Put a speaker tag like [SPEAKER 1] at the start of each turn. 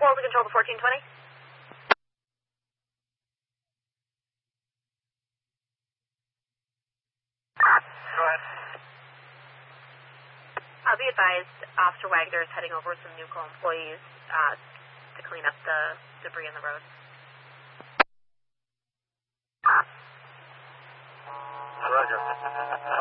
[SPEAKER 1] 4 to control the 1420.
[SPEAKER 2] Go ahead.
[SPEAKER 1] Be advised, Officer Wagner is heading over with some NUCO employees to clean up the debris in the road.
[SPEAKER 2] Roger.